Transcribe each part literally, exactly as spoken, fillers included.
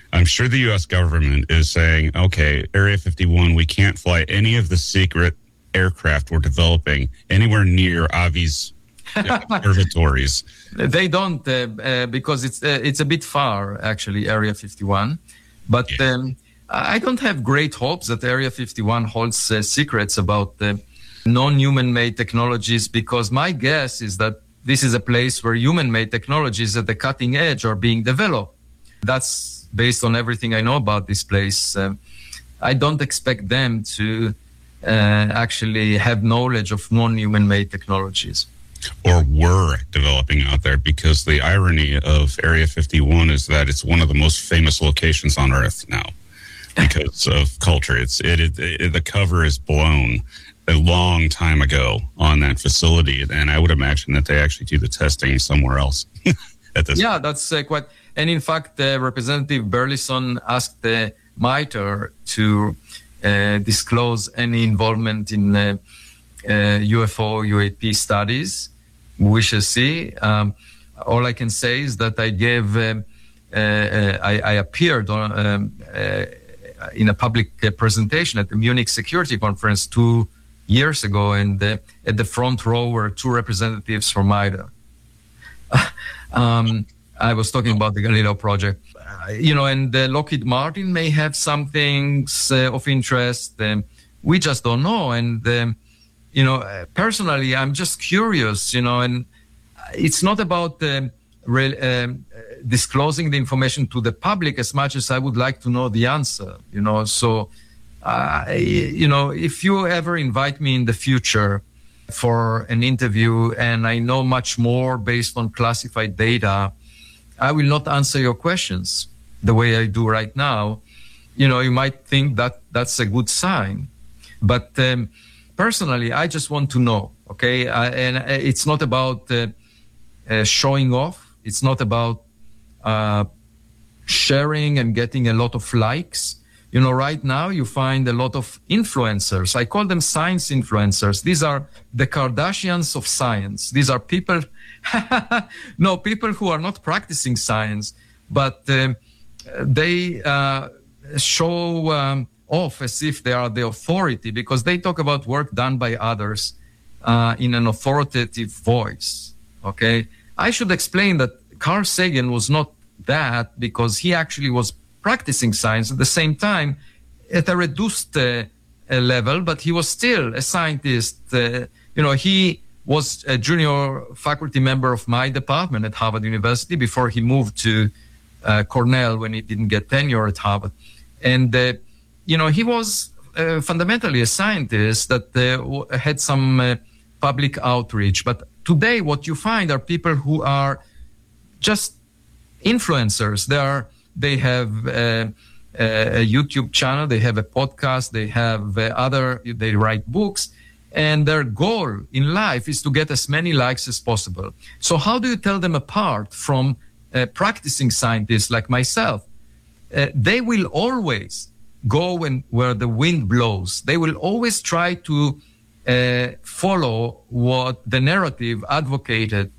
I'm sure the U S government is saying, okay, Area fifty-one, we can't fly any of the secret aircraft we're developing anywhere near Avi's observatories. They don't, uh, uh, because it's uh, it's a bit far, actually, Area fifty-one. But yeah. um, I don't have great hopes that Area fifty-one holds uh, secrets about uh, non-human-made technologies, because my guess is that this is a place where human-made technologies at the cutting edge are being developed. That's based on everything I know about this place. Uh, I don't expect them to uh, actually have knowledge of non-human-made technologies. Or were developing out there, because the irony of Area fifty-one is that it's one of the most famous locations on Earth now because of culture. It's it, it, it the cover is blown a long time ago on that facility, and I would imagine that they actually do the testing somewhere else. At this yeah, point. that's uh, quite. And in fact, uh, Representative Burleson asked uh, MITRE to uh, disclose any involvement in uh, uh, U F O, U A P studies. We shall see. Um, all I can say is that I gave, uh, uh, I, I appeared on, um, uh, in a public uh, presentation at the Munich Security Conference two years ago, and uh, at the front row were two representatives from MITRE. um, I was talking about the Galileo project, uh, you know, and uh, Lockheed Martin may have some things uh, of interest. Um, we just don't know. And, um, you know, uh, personally, I'm just curious, you know, and it's not about um, re- um, disclosing the information to the public as much as I would like to know the answer, you know. So, uh, you know, if you ever invite me in the future for an interview and I know much more based on classified data, I will not answer your questions the way I do right now. You know, you might think that that's a good sign. But um, personally, I just want to know, okay? Uh, and it's not about uh, uh, showing off. It's not about uh, sharing and getting a lot of likes. You know, right now you find a lot of influencers. I call them science influencers. These are the Kardashians of science. These are people, no, people who are not practicing science, but um, they uh, show um, off as if they are the authority because they talk about work done by others uh, in an authoritative voice, okay? I should explain that Carl Sagan was not that because he actually was practicing science at the same time at a reduced uh, uh, level, but he was still a scientist. Uh, you know, he was a junior faculty member of my department at Harvard University before he moved to uh, Cornell when he didn't get tenure at Harvard. And, uh, you know, he was uh, fundamentally a scientist that uh, had some uh, public outreach. But today what you find are people who are just influencers. They are They have uh, a YouTube channel, they have a podcast, they have uh, other, they write books, and their goal in life is to get as many likes as possible. So how do you tell them apart from uh, practicing scientists like myself? Uh, they will always go when, where the wind blows. They will always try to uh, follow what the narrative advocated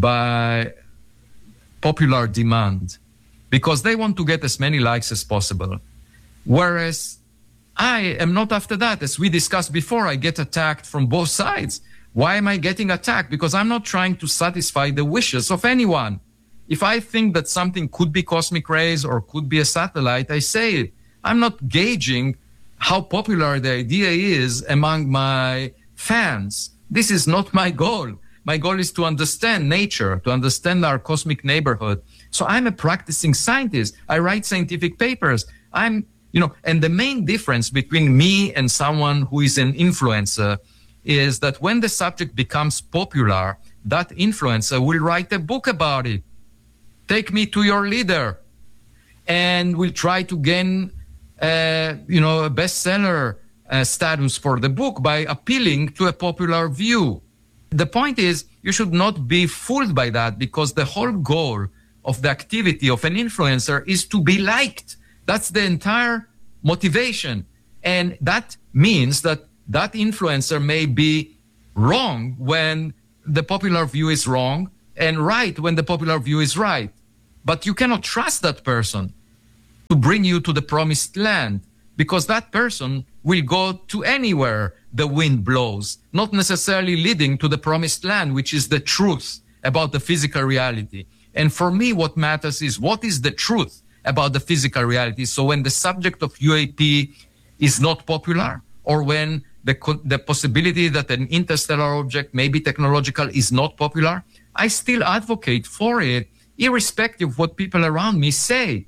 by popular demand, because they want to get as many likes as possible. Whereas I am not after that. As we discussed before, I get attacked from both sides. Why am I getting attacked? Because I'm not trying to satisfy the wishes of anyone. If I think that something could be cosmic rays or could be a satellite, I say it. I'm not gauging how popular the idea is among my fans. This is not my goal. My goal is to understand nature, to understand our cosmic neighborhood. So I'm a practicing scientist. I write scientific papers. I'm, you know, and the main difference between me and someone who is an influencer is that when the subject becomes popular, that influencer will write a book about it. Take me to your leader. And will try to gain, uh, you know, a bestseller uh, status for the book by appealing to a popular view. The point is, you should not be fooled by that, because the whole goal of the activity of an influencer is to be liked. That's the entire motivation. And that means that that influencer may be wrong when the popular view is wrong and right when the popular view is right. But you cannot trust that person. to bring you to the promised land, because that person will go to anywhere the wind blows, not necessarily leading to the promised land, which is the truth about the physical reality. And for me, what matters is what is the truth about the physical reality. So when the subject of U A P is not popular, or when the, the possibility that an interstellar object may be technological is not popular, I still advocate for it, irrespective of what people around me say.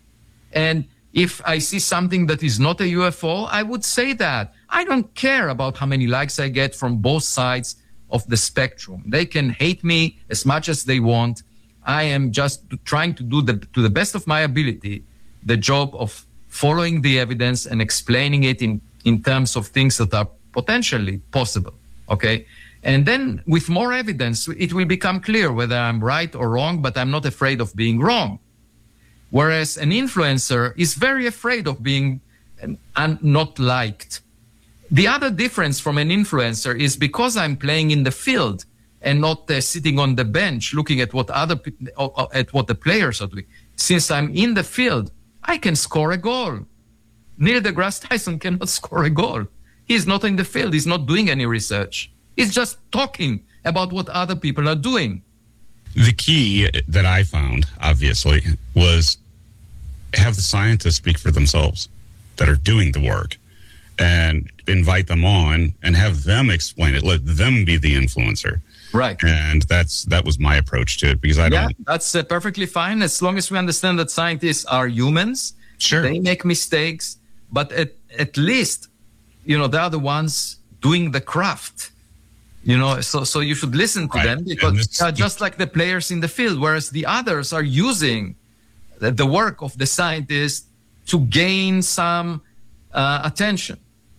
And if I see something that is not a U F O, I would say that. I don't care about how many likes I get from both sides of the spectrum. They can hate me as much as they want. I am just trying to do the, to the best of my ability, the job of following the evidence and explaining it in, in terms of things that are potentially possible, okay? And then with more evidence, it will become clear whether I'm right or wrong, but I'm not afraid of being wrong. Whereas an influencer is very afraid of being un- not liked. The other difference from an influencer is because I'm playing in the field and not uh, sitting on the bench looking at what other uh, at what the players are doing. Since I'm in the field, I can score a goal. Neil deGrasse Tyson cannot score a goal. He's not in the field. He's not doing any research. He's just talking about what other people are doing. The key that I found, obviously, was have the scientists speak for themselves that are doing the work, and invite them on and have them explain it. Let them be the influencer. Right. And that's that was my approach to it, because I yeah, don't... that's uh, perfectly fine, as long as we understand that scientists are humans. Sure. They make mistakes, but at, at least, you know, they're the ones doing the craft. You know, so so you should listen to right. them, because they're just like the players in the field, whereas the others are using the, the work of the scientists to gain some uh, attention,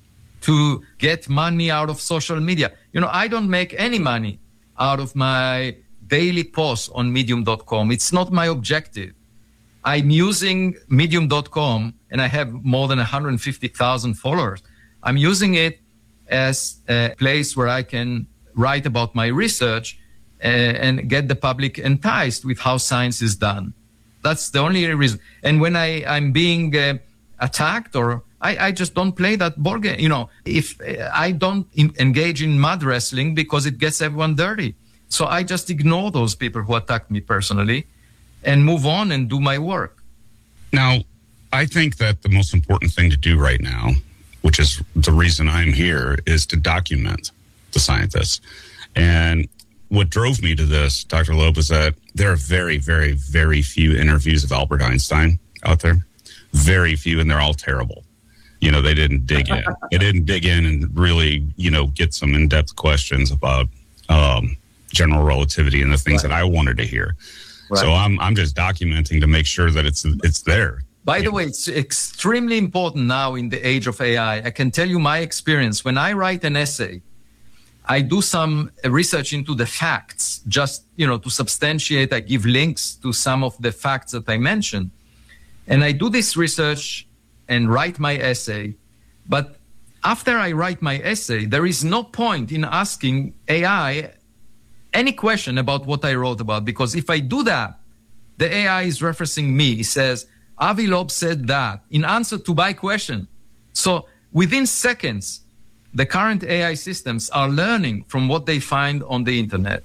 to get money out of social media. You know, I don't make any money out of my daily posts on medium dot com. It's not my objective. I'm using medium dot com, and I have more than one hundred fifty thousand followers. I'm using it as a place where I can write about my research uh, and get the public enticed with how science is done. That's the only reason. And when I, I'm being uh, attacked, or I, I just don't play that board game. You know, if uh, I don't in, engage in mud wrestling because it gets everyone dirty. So I just ignore those people who attack me personally and move on and do my work. Now, I think that the most important thing to do right now, which is the reason I'm here, is to document the scientists. And what drove me to this, Doctor Loeb, is that there are very, very, very few interviews of Albert Einstein out there. Very few, and they're all terrible. You know, they didn't dig in. They didn't dig in and really, you know, get some in-depth questions about um, general relativity and the things right. that I wanted to hear. Right. So I'm I'm just documenting to make sure that it's it's there. By the way, it's extremely important now in the age of A I. I can tell you my experience. When I write an essay, I do some research into the facts, just, you know, to substantiate. I give links to some of the facts that I mentioned. And I do this research and write my essay. But after I write my essay, there is no point in asking A I any question about what I wrote about, because if I do that, the A I is referencing me. It says, Avi Loeb said that in answer to my question. So within seconds, the current A I systems are learning from what they find on the internet.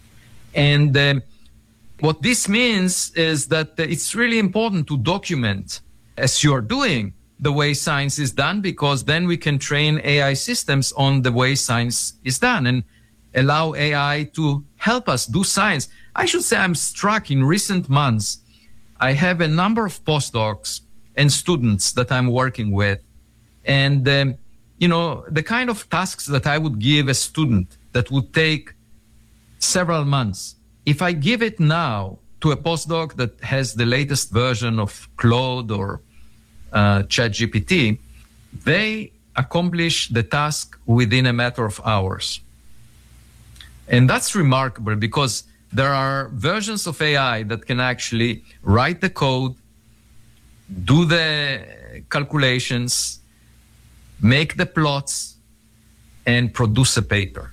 And uh, what this means is that it's really important to document, as you're doing, the way science is done, because then we can train A I systems on the way science is done and allow A I to help us do science. I should say I'm struck in recent months. I have a number of postdocs and students that I'm working with. And, um, you know, the kind of tasks that I would give a student that would take several months, if I give it now to a postdoc that has the latest version of Claude or uh, ChatGPT, they accomplish the task within a matter of hours. And that's remarkable, because there are versions of A I that can actually write the code, do the calculations, make the plots, and produce a paper.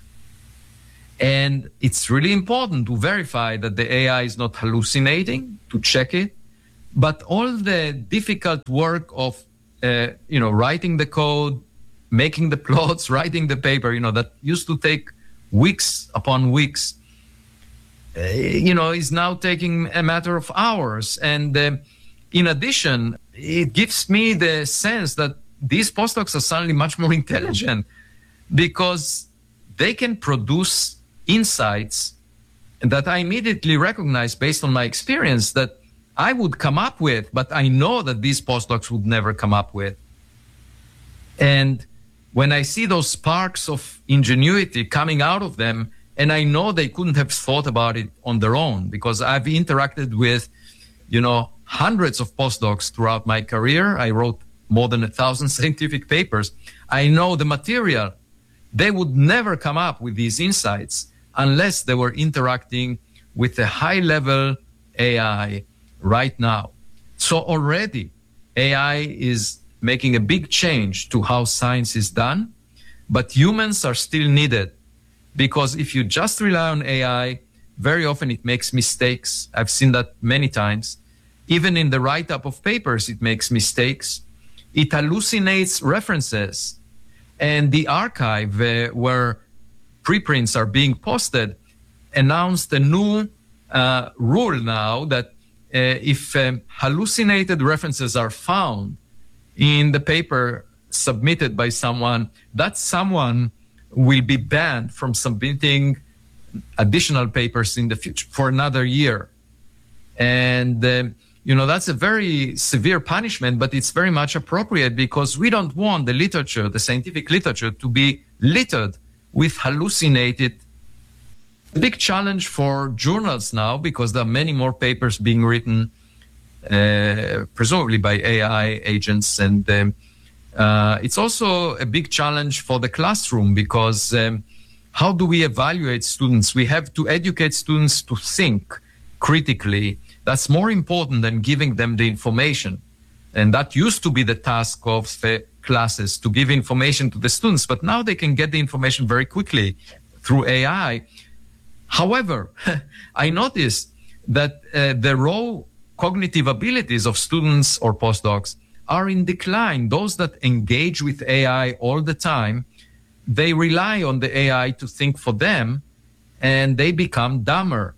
And it's really important to verify that the A I is not hallucinating, to check it, But all the difficult work of, uh, you know, writing the code, making the plots, writing the paper, you know, that used to take weeks upon weeks, uh, you know, is now taking a matter of hours. And uh, in addition, it gives me the sense that these postdocs are suddenly much more intelligent because they can produce insights that I immediately recognize based on my experience that I would come up with, but I know that these postdocs would never come up with. And when I see those sparks of ingenuity coming out of them, and I know they couldn't have thought about it on their own because I've interacted with, you know, hundreds of postdocs throughout my career. I wrote more than a thousand scientific papers. I know the material. They would never come up with these insights unless they were interacting with a high-level A I right now. So already A I is making a big change to how science is done, but humans are still needed because if you just rely on A I, very often it makes mistakes. I've seen that many times. Even in the write-up of papers, it makes mistakes. It hallucinates references. And the archive uh, where preprints are being posted announced a new uh, rule now that uh, if um, hallucinated references are found in the paper submitted by someone, that someone will be banned from submitting additional papers in the future for another year. And, uh, you know, that's a very severe punishment, but it's very much appropriate because we don't want the literature, the scientific literature, to be littered with hallucinated. A big challenge for journals now because there are many more papers being written, uh, presumably by A I agents. And um, uh, it's also a big challenge for the classroom because um, how do we evaluate students? We have to educate students to think critically. That's more important than giving them the information. And that used to be the task of the classes, to give information to the students, but now they can get the information very quickly through A I. However, I noticed that uh, the raw cognitive abilities of students or postdocs are in decline. Those that engage with A I all the time, they rely on the A I to think for them, and they become dumber.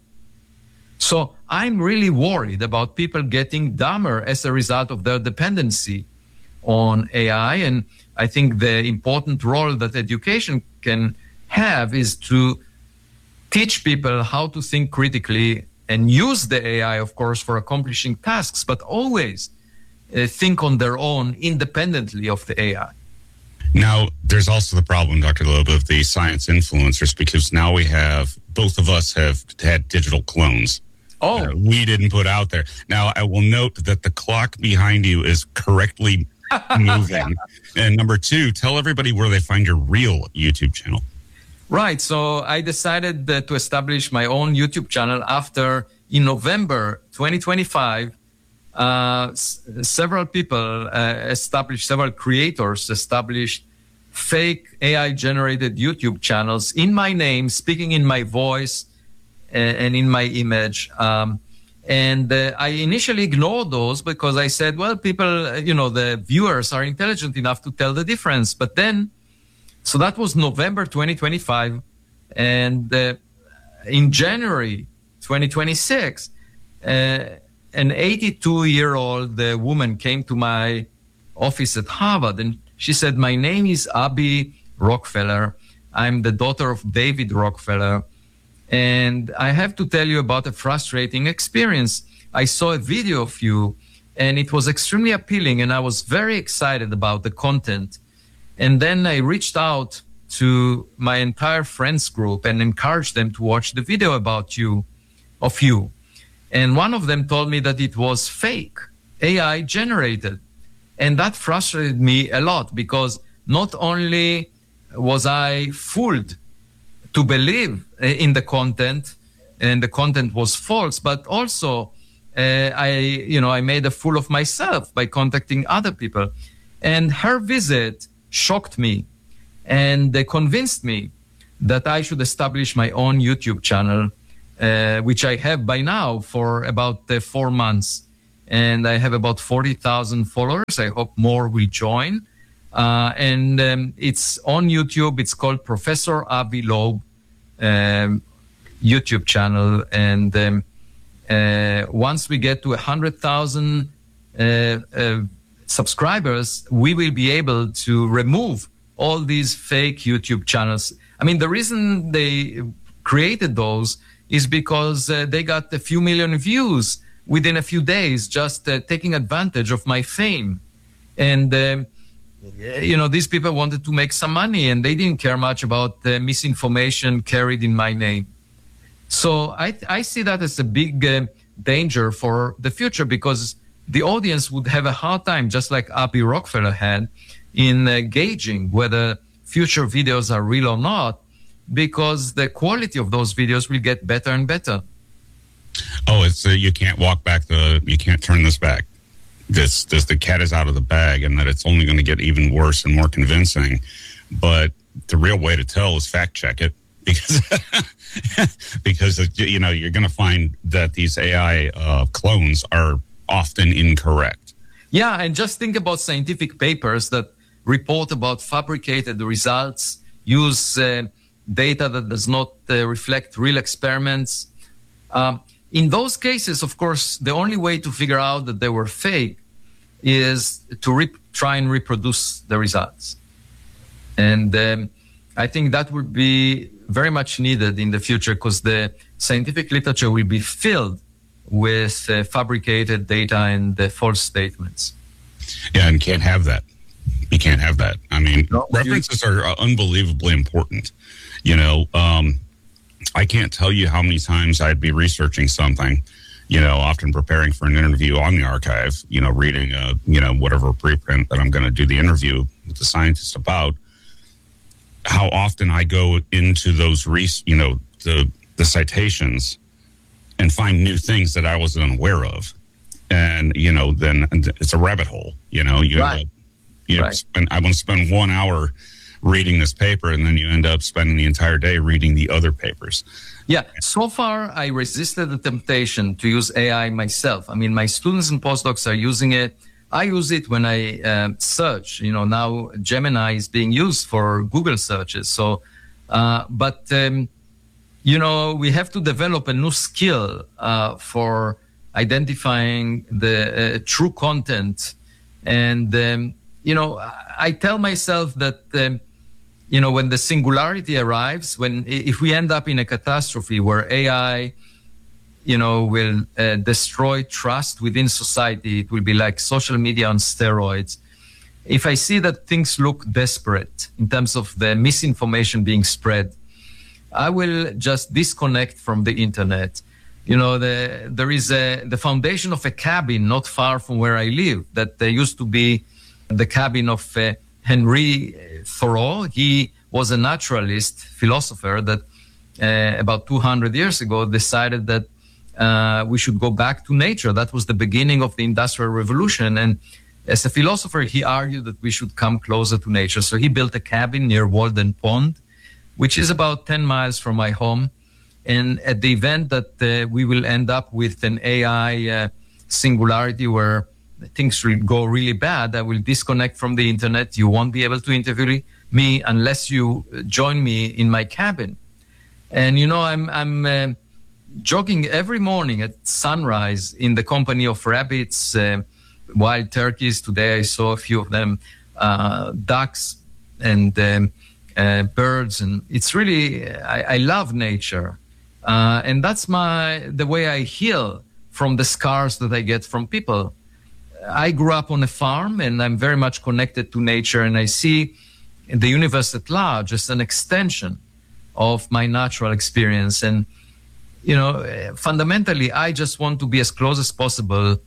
So I'm really worried about people getting dumber as a result of their dependency on A I. And I think the important role that education can have is to teach people how to think critically and use the A I, of course, for accomplishing tasks, but always uh, think on their own independently of the A I. Now, there's also the problem, Doctor Loeb, of the science influencers, because now we have, both of us have had digital clones. Oh, uh, we didn't put out there. Now, I will note that the clock behind you is correctly moving. And number two, tell everybody where they find your real YouTube channel. Right. So I decided uh, to establish my own YouTube channel after, in November twenty twenty-five, uh, s- several people uh, established, several creators established fake A I-generated YouTube channels in my name, speaking in my voice and, and in my image. Um, and uh, I initially ignored those because I said, well, people, uh, you know, the viewers are intelligent enough to tell the difference. But then, so that was November twenty twenty-five. And uh, in January twenty twenty-six, uh, an eighty-two-year-old uh, woman came to my office at Harvard, and she said, my name is Abby Rockefeller. I'm the daughter of David Rockefeller. And I have to tell you about a frustrating experience. I saw a video of you, and it was extremely appealing, and I was very excited about the content. And then I reached out to my entire friends group and encouraged them to watch the video about you, of you. And one of them told me that it was fake, A I generated. And that frustrated me a lot because not only was I fooled to believe in the content and the content was false, but also uh, I, you know, I made a fool of myself by contacting other people. And her visit shocked me, and they convinced me that I should establish my own YouTube channel, uh, which I have by now for about uh, four months. and I have about forty thousand followers. I hope more will join. Uh, and um, it's on YouTube. It's called Professor Avi Loeb um, YouTube channel. And um, uh, once we get to one hundred thousand uh, uh, subscribers, we will be able to remove all these fake YouTube channels. I mean, the reason they created those is because uh, they got a few million views within a few days, just uh, taking advantage of my fame. And, um, you know, these people wanted to make some money, and they didn't care much about the misinformation carried in my name. So I, I see that as a big uh, danger for the future, because the audience would have a hard time, just like Abby Rockefeller had, in uh, gauging whether future videos are real or not, because the quality of those videos will get better and better. Oh, it's uh, you can't walk back the, you can't turn this back. This, this, the cat is out of the bag, and that it's only going to get even worse and more convincing. But the real way to tell is fact check it, because because you know you're going to find that these A I uh, clones are often incorrect. Yeah, and just think about scientific papers that report about fabricated results, use uh, data that does not uh, reflect real experiments. Um, in those cases, of course, the only way to figure out that they were fake is to re- try and reproduce the results. And um, I think that would be very much needed in the future, because the scientific literature will be filled with uh, fabricated data and uh, false statements. Yeah, and can't have that. You can't have that. I mean, no, references you... are unbelievably important. You know, um, I can't tell you how many times I'd be researching something, you know, often preparing for an interview on the archive, you know, reading, a, you know, whatever preprint that I'm going to do the interview with the scientist about, how often I go into those, res- you know, the the citations and find new things that I wasn't aware of. And, you know, then it's a rabbit hole, you know, you, right. uh, you right. spend, I want to spend one hour reading this paper, and then you end up spending the entire day reading the other papers. Yeah, so far I resisted the temptation to use A I myself. I mean, my students and postdocs are using it. I use it when I uh, search. You know, now Gemini is being used for Google searches. So, uh, but, um, you know, we have to develop a new skill uh, for identifying the uh, true content. And, um, you know, I tell myself that, um, you know, when the singularity arrives, when if we end up in a catastrophe where A I, you know, will uh, destroy trust within society, it will be like social media on steroids. If I see that things look desperate in terms of the misinformation being spread, I will just disconnect from the internet. You know, the, there is a, the foundation of a cabin not far from where I live that there used to be the cabin of uh, Henry Thoreau. He was a naturalist, philosopher that uh, about two hundred years ago decided that uh, we should go back to nature. That was the beginning of the Industrial Revolution. And as a philosopher, he argued that we should come closer to nature. So he built a cabin near Walden Pond, which is about ten miles from my home. And at the event that uh, we will end up with an A I uh, singularity where things will go really bad, I will disconnect from the internet. You won't be able to interview me unless you join me in my cabin. And, you know, I'm, I'm uh, jogging every morning at sunrise in the company of rabbits, uh, wild turkeys. Today I saw a few of them, uh, ducks and um, uh, birds. And it's really, I, I love nature. Uh, and that's my the way I heal from the scars that I get from people. I grew up on a farm, and I'm very much connected to nature, and I see the universe at large as an extension of my natural experience. And, you know, fundamentally, I just want to be as close as possible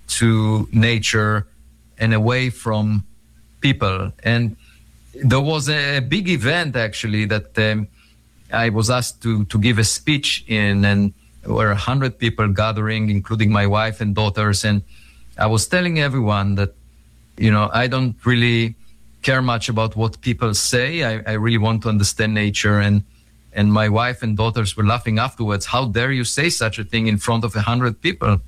to nature and away from people. And there was a big event, actually, that um, I was asked to, to give a speech in, and there were one hundred people gathering, including my wife and daughters. And I was telling everyone that, you know, I don't really care much about what people say. I, I really want to understand nature. And and my wife and daughters were laughing afterwards. How dare you say such a thing in front of a hundred people?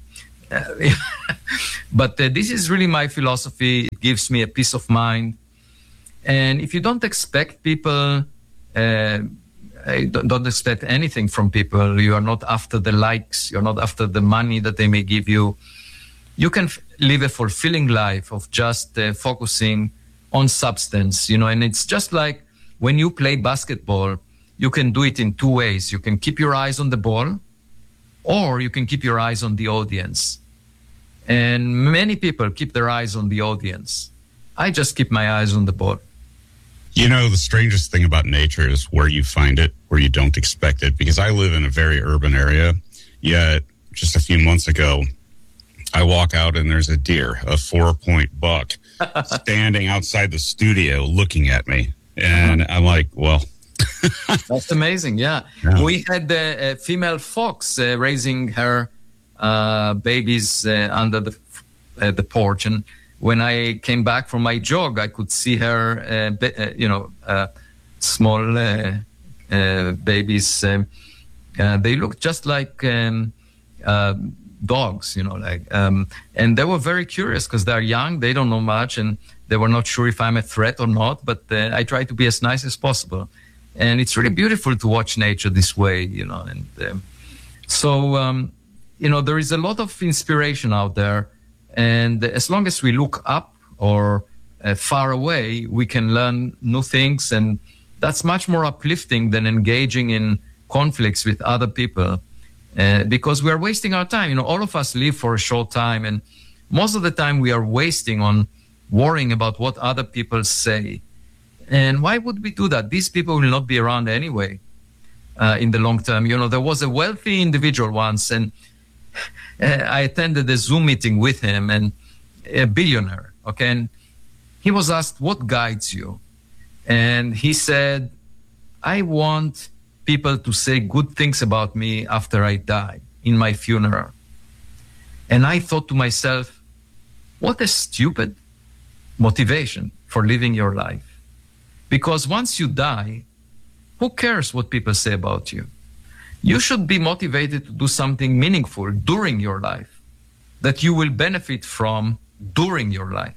but uh, this is really my philosophy. It gives me a peace of mind. And if you don't expect people, uh, don't, don't expect anything from people. You are not after the likes. You're not after the money that they may give you. You can f- live a fulfilling life of just uh, focusing on substance, you know, and it's just like when you play basketball, you can do it in two ways. You can keep your eyes on the ball, or you can keep your eyes on the audience. And many people keep their eyes on the audience. I just keep my eyes on the ball. You know, the strangest thing about nature is where you find it, where you don't expect it, because I live in a very urban area, yet just a few months ago, I walk out and there's a deer, a four-point buck, standing outside the studio looking at me. And I'm like, well... That's amazing, yeah. yeah. We had a, a female fox uh, raising her uh, babies uh, under the, uh, the porch, and when I came back from my jog, I could see her, uh, be, uh, you know, uh, small uh, uh, babies. Um, uh, they looked just like um, uh, dogs, you know, like, um, and they were very curious because they're young, they don't know much, and they were not sure if I'm a threat or not. But uh, I try to be as nice as possible, and it's really beautiful to watch nature this way, you know. And um, so, um, you know, there is a lot of inspiration out there. And as long as we look up or uh, far away, we can learn new things. And that's much more uplifting than engaging in conflicts with other people uh, because we are wasting our time. You know, all of us live for a short time. And most of the time we are wasting on worrying about what other people say. And why would we do that? These people will not be around anyway uh, in the long term. You know, there was a wealthy individual once, and I attended a Zoom meeting with him, and a billionaire, okay? And he was asked, what guides you? And he said, I want people to say good things about me after I die, in my funeral. And I thought to myself, what a stupid motivation for living your life. Because once you die, who cares what people say about you? You should be motivated to do something meaningful during your life that you will benefit from during your life.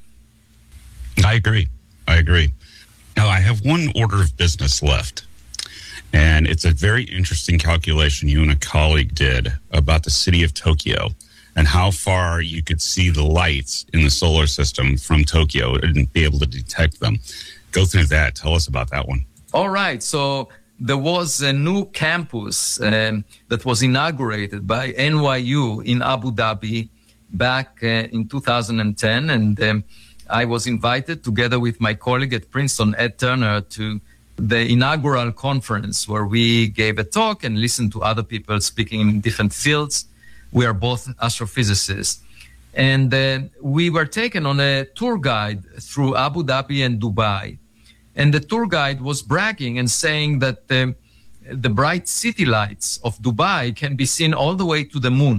I agree. I agree. Now, I have one order of business left, and it's a very interesting calculation you and a colleague did about the city of Tokyo and how far you could see the lights in the solar system from Tokyo and be able to detect them. Go through that. Tell us about that one. All right. So there was a new campus um, that was inaugurated by N Y U in Abu Dhabi back uh, in two thousand ten. And um, I was invited together with my colleague at Princeton, Ed Turner, to the inaugural conference where we gave a talk and listened to other people speaking in different fields. We are both astrophysicists. And uh, we were taken on a tour guide through Abu Dhabi and Dubai. And the tour guide was bragging and saying that um, the bright city lights of Dubai can be seen all the way to the moon.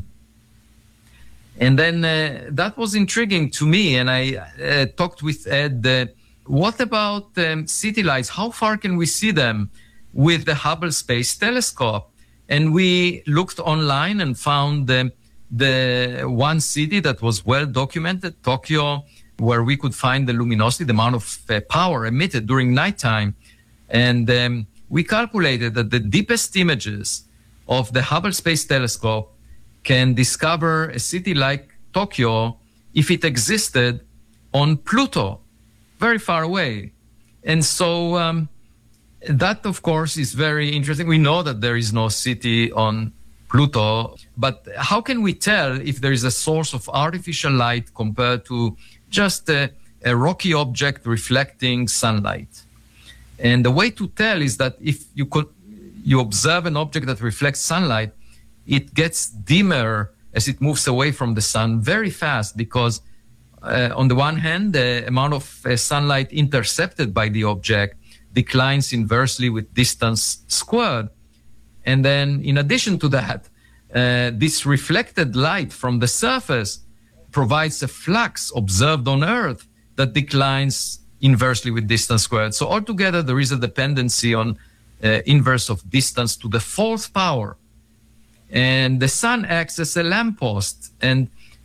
And then uh, that was intriguing to me. And I uh, talked with Ed, uh, what about um, city lights? How far can we see them with the Hubble Space Telescope? And we looked online and found um, the one city that was well documented, Tokyo, where we could find the luminosity, the amount of uh, power emitted during nighttime. And um, we calculated that the deepest images of the Hubble Space Telescope can discover a city like Tokyo if it existed on Pluto, very far away. And so um, that, of course, is very interesting. We know that there is no city on Pluto, but how can we tell if there is a source of artificial light compared to just a, a rocky object reflecting sunlight? And the way to tell is that if you could, you observe an object that reflects sunlight, it gets dimmer as it moves away from the sun very fast because uh, on the one hand, the amount of uh, sunlight intercepted by the object declines inversely with distance squared. And then in addition to that, uh, this reflected light from the surface provides a flux observed on Earth that declines inversely with distance squared. So altogether, there is a dependency on uh, inverse of distance to the fourth power. And the sun acts as a lamppost. And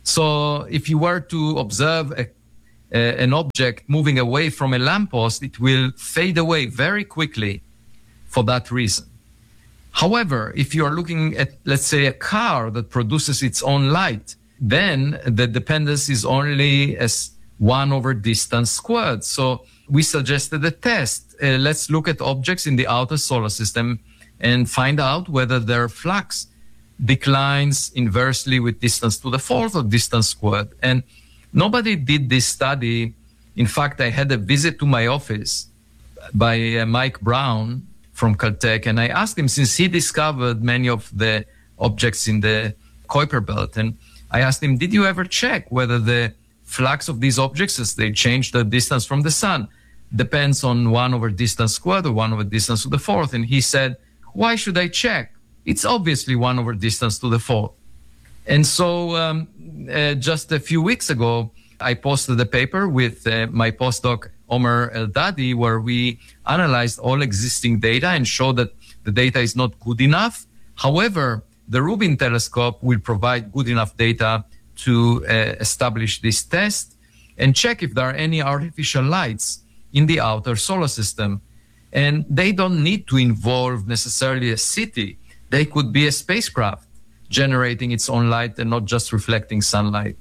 So if you were to observe a, a, an object moving away from a lamppost, it will fade away very quickly for that reason. However, if you are looking at, let's say, a car that produces its own light, then the dependence is only as one over distance squared. So we suggested a test. Uh, let's look at objects in the outer solar system and find out whether their flux declines inversely with distance to the fourth or distance squared. And nobody did this study. In fact, I had a visit to my office by uh, Mike Brown from Caltech, and I asked him, since he discovered many of the objects in the Kuiper belt, and I asked him, did you ever check whether the flux of these objects as they change the distance from the sun depends on one over distance squared or one over distance to the fourth? And he said, why should I check? It's obviously one over distance to the fourth. And so um, uh, just a few weeks ago, I posted a paper with uh, my postdoc, Omer Eldadi, where we analyzed all existing data and showed that the data is not good enough. However, the Rubin telescope will provide good enough data to uh, establish this test and check if there are any artificial lights in the outer solar system. And they don't need to involve necessarily a city. They could be a spacecraft generating its own light and not just reflecting sunlight.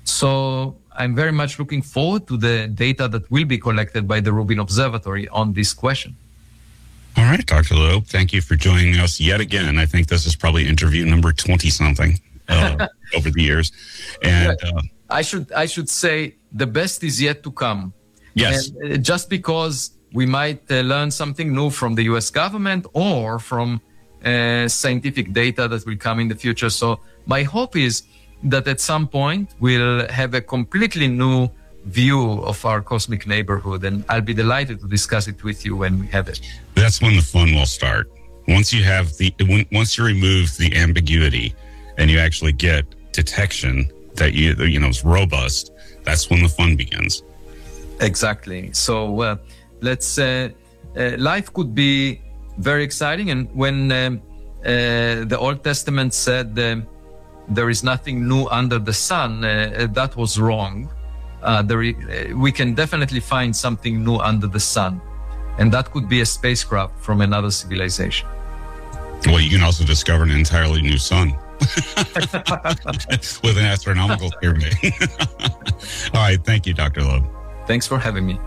So I'm very much looking forward to the data that will be collected by the Rubin Observatory on this question. All right, Doctor Loeb, thank you for joining us yet again. I think this is probably interview number twenty-something uh, over the years. And uh, I should I should say the best is yet to come. Yes. And, uh, just because we might uh, learn something new from the U S government or from uh, scientific data that will come in the future. So my hope is that at some point we'll have a completely new view of our cosmic neighborhood, and I'll be delighted to discuss it with you when we have it. That's when the fun will start. Once you have the, when, once you remove the ambiguity and you actually get detection that you, you know, is robust, that's when the fun begins. Exactly. So uh, let's, uh, uh, life could be very exciting. And when um, uh, the Old Testament said, um, there is nothing new under the sun, uh, that was wrong. Uh, there, uh, we can definitely find something new under the sun. And that could be a spacecraft from another civilization. Well, you can also discover an entirely new sun with an astronomical pyramid. All right. Thank you, Doctor Loeb. Thanks for having me.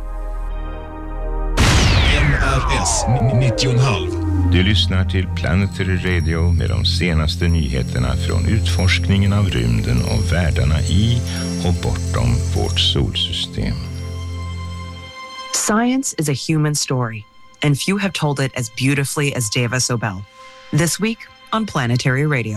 N R S nittio komma fem. Du lyssnar till Planetary Radio med de senaste nyheterna från utforskningen av rymden och världarna i och bortom vårt solsystem. Science is a human story, and few have told it as beautifully as Dava Sobel. This week on Planetary Radio.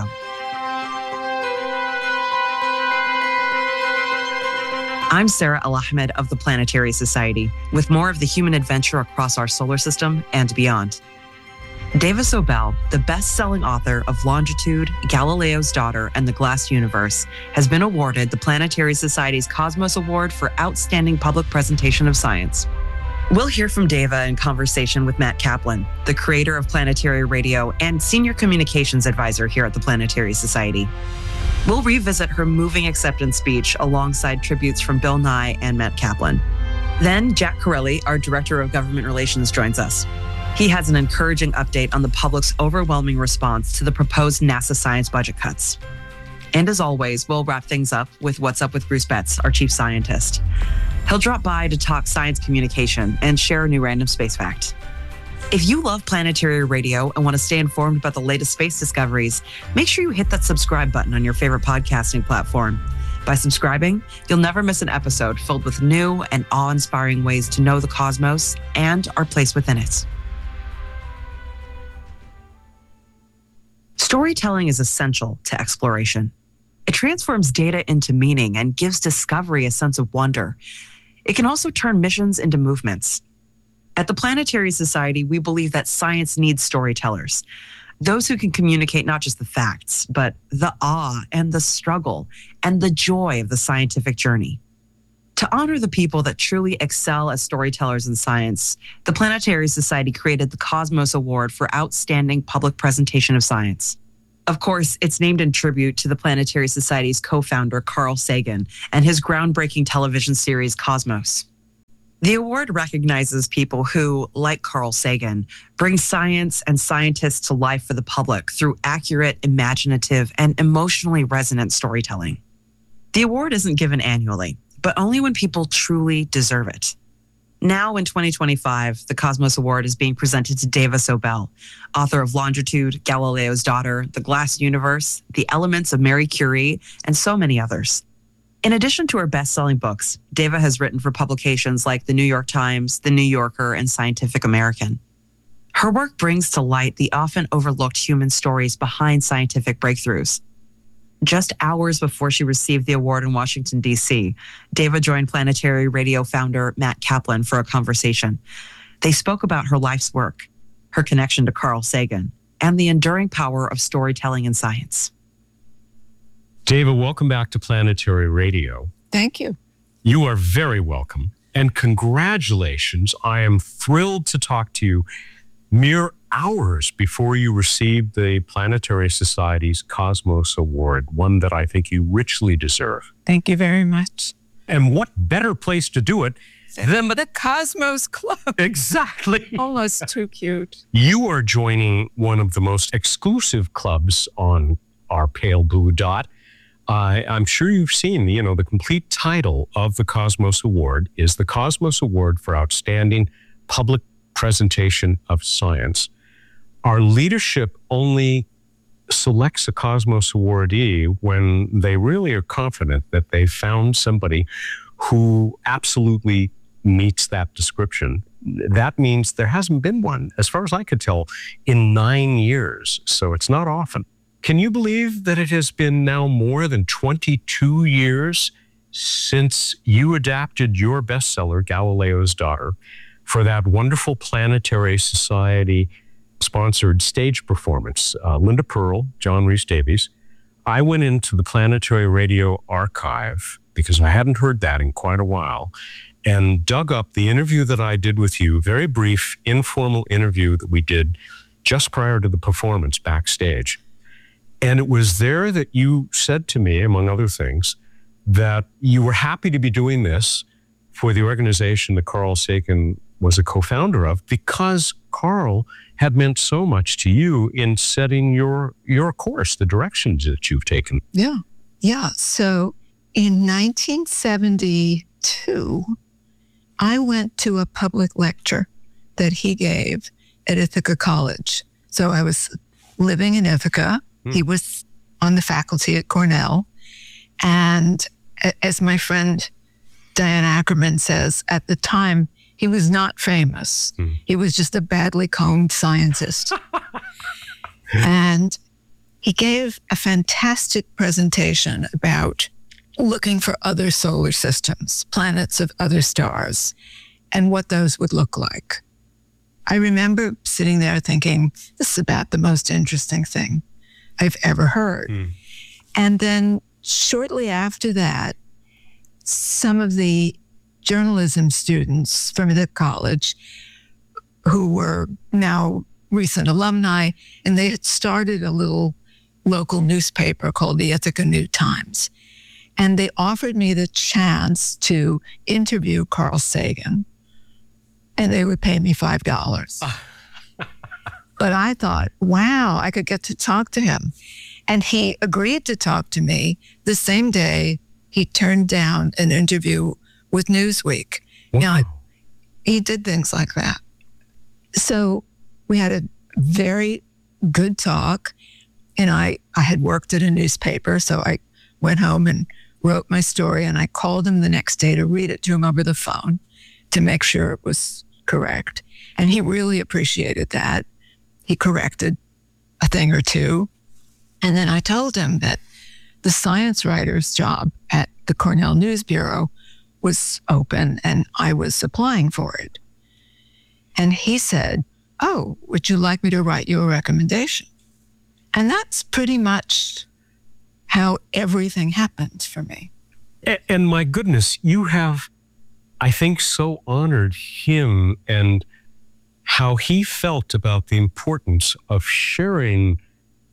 I'm Sarah Al-Ahmed of the Planetary Society, with more of the human adventure across our solar system and beyond. Dava Sobel, the best-selling author of Longitude, Galileo's Daughter, and The Glass Universe, has been awarded the Planetary Society's Cosmos Award for Outstanding Public Presentation of Science. We'll hear from Dava in conversation with Matt Kaplan, the creator of Planetary Radio and Senior Communications Advisor here at the Planetary Society. We'll revisit her moving acceptance speech alongside tributes from Bill Nye and Matt Kaplan. Then Jack Corelli, our Director of Government Relations, joins us. He has an encouraging update on the public's overwhelming response to the proposed NASA science budget cuts. And as always, we'll wrap things up with What's Up with Bruce Betts, our chief scientist. He'll drop by to talk science communication and share a new random space fact. If you love Planetary Radio and want to stay informed about the latest space discoveries, make sure you hit that subscribe button on your favorite podcasting platform. By subscribing, you'll never miss an episode filled with new and awe-inspiring ways to know the cosmos and our place within it. Storytelling is essential to exploration. It transforms data into meaning and gives discovery a sense of wonder. It can also turn missions into movements. At the Planetary Society, we believe that science needs storytellers, those who can communicate not just the facts, but the awe and the struggle and the joy of the scientific journey. To honor the people that truly excel as storytellers in science, the Planetary Society created the Cosmos Award for Outstanding Public Presentation of Science. Of course, it's named in tribute to the Planetary Society's co-founder, Carl Sagan, and his groundbreaking television series, Cosmos. The award recognizes people who, like Carl Sagan, bring science and scientists to life for the public through accurate, imaginative, and emotionally resonant storytelling. The award isn't given annually, but only when people truly deserve it. Now in twenty twenty-five, the Cosmos Award is being presented to Dava Sobel, author of Longitude, Galileo's Daughter, The Glass Universe, The Elements of Marie Curie, and so many others. In addition to her best-selling books, Dava has written for publications like The New York Times, The New Yorker, and Scientific American. Her work brings to light the often overlooked human stories behind scientific breakthroughs. Just hours before she received the award in Washington, D C, Dava joined Planetary Radio founder Matt Kaplan for a conversation. They spoke about her life's work, her connection to Carl Sagan, and the enduring power of storytelling in science. Dava, welcome back to Planetary Radio. Thank you. You are very welcome. And congratulations. I am thrilled to talk to you mere hours before you received the Planetary Society's Cosmos Award, one that I think you richly deserve. Thank you very much. And what better place to do it than the Cosmos Club? Exactly. Almost too cute. You are joining one of the most exclusive clubs on our pale blue dot. Uh, I'm sure you've seen, you know, the complete title of the Cosmos Award is the Cosmos Award for Outstanding Public Presentation of Science. Our leadership only selects a Cosmos awardee when they really are confident that they found somebody who absolutely meets that description. That means there hasn't been one, as far as I could tell, in nine years. So it's not often. Can you believe that it has been now more than twenty-two years since you adapted your bestseller, Galileo's Daughter, for that wonderful Planetary Society sponsored stage performance? Uh, Linda Pearl, John Rhys Davies. I went into the Planetary Radio archive because I hadn't heard that in quite a while and dug up the interview that I did with you, very brief, informal interview that we did just prior to the performance backstage. And it was there that you said to me, among other things, that you were happy to be doing this for the organization that Carl Sagan was a co-founder of because Carl had meant so much to you in setting your your course, the directions that you've taken. Yeah. Yeah. So in nineteen seventy-two, I went to a public lecture that he gave at Ithaca College. So I was living in Ithaca. Hmm. He was on the faculty at Cornell. And as my friend Diane Ackerman says, at the time, he was not famous. Hmm. He was just a badly combed scientist. And he gave a fantastic presentation about looking for other solar systems, planets of other stars, and what those would look like. I remember sitting there thinking, this is about the most interesting thing I've ever heard. Hmm. And then shortly after that, some of the journalism students from the college who were now recent alumni, and they had started a little local newspaper called the Ithaca New Times. And they offered me the chance to interview Carl Sagan, and they would pay me five dollars. But I thought, wow, I could get to talk to him. And he agreed to talk to me the same day he turned down an interview with Newsweek. Wow. Now, he did things like that. So we had a very good talk, and I, I had worked at a newspaper, so I went home and wrote my story, and I called him the next day to read it to him over the phone to make sure it was correct. And he really appreciated that. He corrected a thing or two. And then I told him that the science writer's job at the Cornell News Bureau was open and I was applying for it. And he said, oh, would you like me to write you a recommendation? And that's pretty much how everything happened for me. And my goodness, you have, I think, so honored him and how he felt about the importance of sharing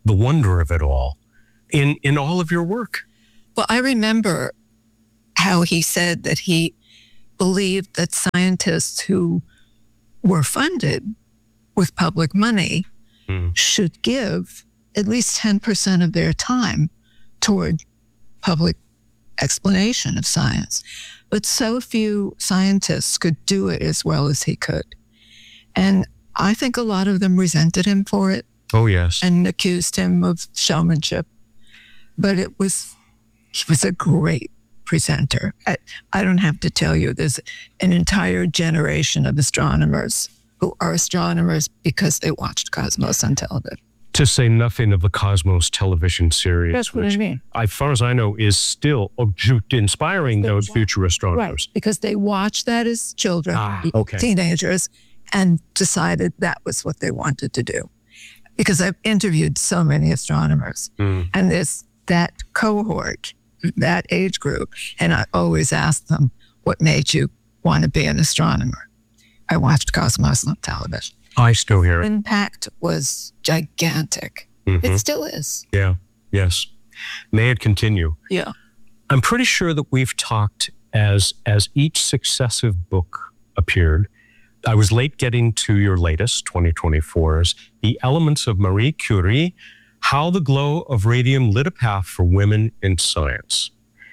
the wonder of it all in, in all of your work? Well, I remember how he said that he believed that scientists who were funded with public money mm. should give at least ten percent of their time toward public explanation of science. But so few scientists could do it as well as he could. And I think a lot of them resented him for it. Oh, yes. And accused him of showmanship. But it was, he was a great presenter. I, I don't have to tell you, there's an entire generation of astronomers who are astronomers because they watched Cosmos on television. To say nothing of the Cosmos television series. That's what which, I mean. As far as I know, is still inspiring those future astronomers. Right, because they watched that as children, ah, okay. teenagers, and decided that was what they wanted to do. Because I've interviewed so many astronomers, mm. and there's that cohort, that age group, and I always ask them, what made you want to be an astronomer? I watched Cosmos on television. I still hear it. Impact was gigantic. Mm-hmm. It still is. Yeah, yes. May it continue. Yeah. I'm pretty sure that we've talked as as each successive book appeared. I was late getting to your latest, twenty twenty-four's The Elements of Marie Curie, How the Glow of Radium Lit a Path for Women in Science.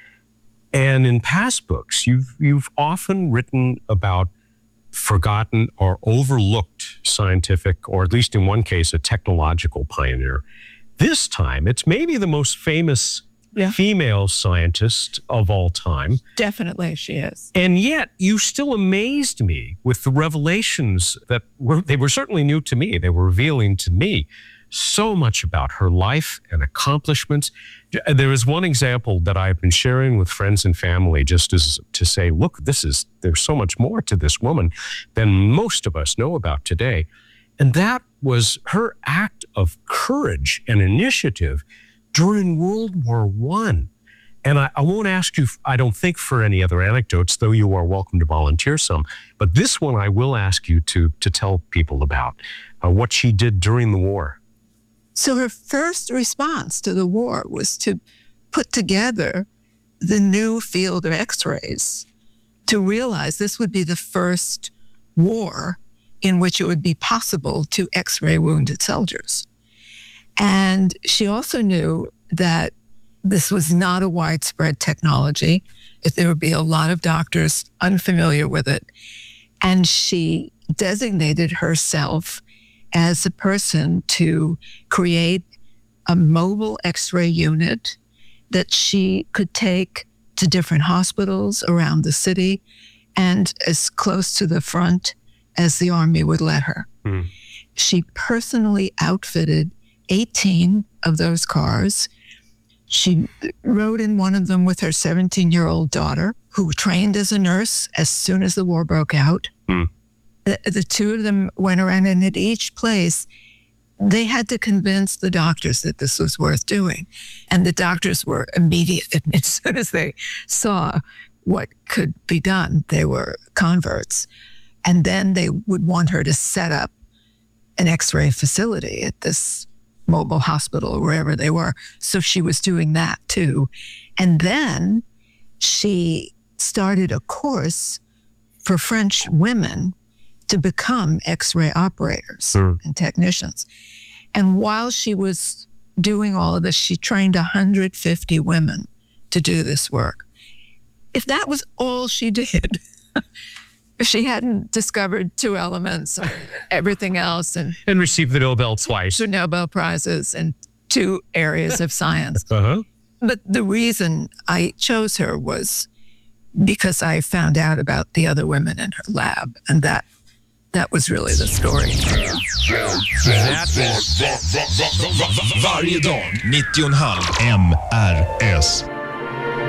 And in past books, you've you've often written about forgotten or overlooked scientific, or at least in one case, a technological pioneer. This time, it's maybe the most famous yeah. female scientist of all time. Definitely, she is. And yet, you still amazed me with the revelations that were, they were certainly new to me. They were revealing to me so much about her life and accomplishments. There is one example that I've been sharing with friends and family just as to say, look, this is, there's so much more to this woman than most of us know about today. And that was her act of courage and initiative during World War One. And I, I won't ask you, I don't think, for any other anecdotes, though you are welcome to volunteer some. But this one I will ask you to, to tell people about, uh, what she did during the war. So her first response to the war was to put together the new field of X-rays, to realize this would be the first war in which it would be possible to X-ray wounded soldiers. And she also knew that this was not a widespread technology, that there would be a lot of doctors unfamiliar with it. And she designated herself as a person to create a mobile X-ray unit that she could take to different hospitals around the city and as close to the front as the Army would let her. Mm. She personally outfitted eighteen of those cars. She rode in one of them with her seventeen-year-old daughter, who trained as a nurse as soon as the war broke out. Mm. The, the two of them went around, and at each place, they had to convince the doctors that this was worth doing. And the doctors were immediate. As soon as they saw what could be done, they were converts. And then they would want her to set up an X-ray facility at this mobile hospital or wherever they were. So she was doing that too. And then she started a course for French women to become X-ray operators mm. and technicians. And while she was doing all of this, she trained one hundred fifty women to do this work. If that was all she did, if she hadn't discovered two elements or everything else and and received the Nobel twice, two Nobel Prizes in two areas of science. Uh-huh. But the reason I chose her was because I found out about the other women in her lab, and that that was really the story. Varje dag nittio och en halv M R S.